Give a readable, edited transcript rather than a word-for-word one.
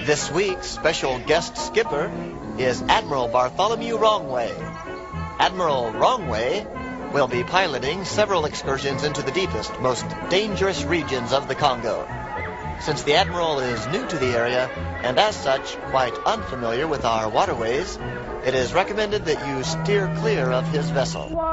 This week's special guest skipper is Admiral Bartholomew Wrongway. Admiral Wrongway will be piloting several excursions into the deepest, most dangerous regions of the Congo. Since the Admiral is new to the area, and as such quite unfamiliar with our waterways, it is recommended that you steer clear of his vessel.